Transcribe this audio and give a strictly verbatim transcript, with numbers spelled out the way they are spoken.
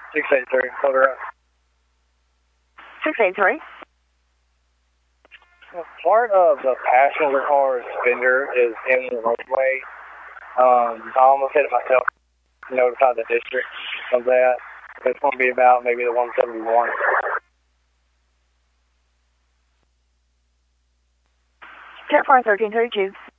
six eight three, cover up. six eight three. Part of the passenger car's fender is in the roadway. Um, I almost hit it myself. Notify the district of that. It's going to be about maybe the one seventy-one. Cat four thirteen thirty-two.